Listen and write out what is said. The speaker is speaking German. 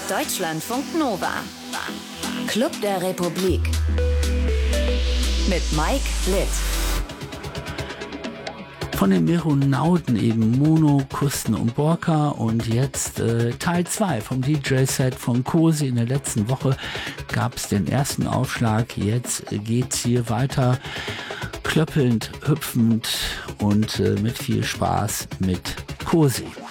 Deutschlandfunk Nova. Club der Republik. Mit Mike Litt. Von den Meronauten eben Mono, Kusten und Borka und jetzt Teil 2 vom DJ-Set von Cosi. In der letzten Woche gab es den ersten Aufschlag, jetzt geht's hier weiter klöppelnd, hüpfend und mit viel Spaß mit Cosi.